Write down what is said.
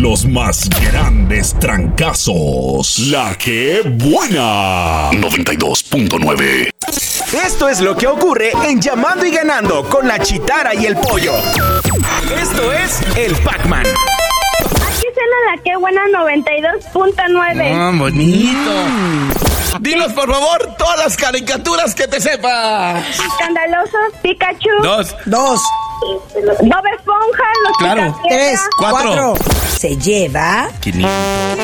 los más grandes trancazos. La que buena. 92.9. Esto es lo que ocurre en Llamando y Ganando con la Chitara y el Pollo. Esto es el Pac-Man. Aquí suena la que buena 92.9. Bonito. Dinos, por favor, todas las caricaturas que te sepas. Escandalosos, Pikachu. Dos. Bob Esponja, los Claro. Picapiedra. 3, 4. Se lleva 500.